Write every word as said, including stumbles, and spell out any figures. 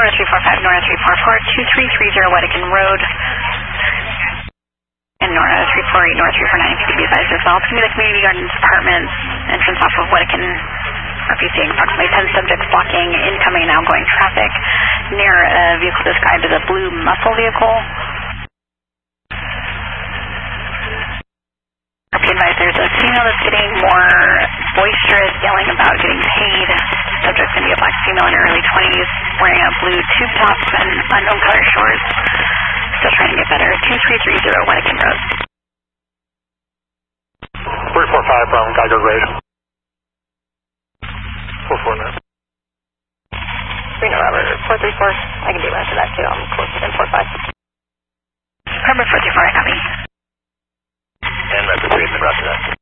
Nora three four five, Nora three four four, two three three zero Wedekin Road. And Nora three four eight, Nora three four nine, if you could be advised as well. It's going to be the Community Gardens Apartments entrance off of Wedekin. R P C approximately ten subjects blocking incoming and outgoing traffic near a vehicle described as a blue muscle vehicle. R P advised there's a female that's getting more boisterous, yelling about getting paid. Subject's going to be a black female in her early twenties, wearing a blue tube top and unknown color shorts. Still trying to get better. two three three zero Wedekin Road. three four five from Geiger Grade. four four nine. Reno Robert, four three four. I can be right to that too. I'm closer than four five. Robert four three four, I copy. And Rapid three, then route to that.